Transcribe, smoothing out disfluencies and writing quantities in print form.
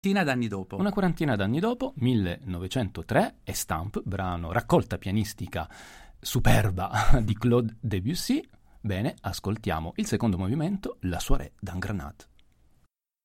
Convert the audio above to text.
d'anni dopo. Una quarantina d'anni dopo, 1903, Estampes, brano raccolta pianistica superba di Claude Debussy. Bene, ascoltiamo il secondo movimento, la Soirée d'un Grenade.